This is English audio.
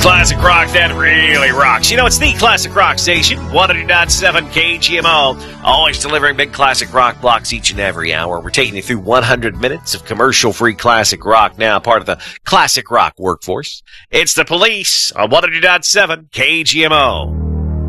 Classic rock that really rocks. You know, it's the Classic Rock Station, 100.7 KGMO. Always delivering big classic rock blocks each and every hour. We're taking you through 100 minutes of commercial-free classic rock, now part of the classic rock workforce. It's the Police on 100.7 KGMO.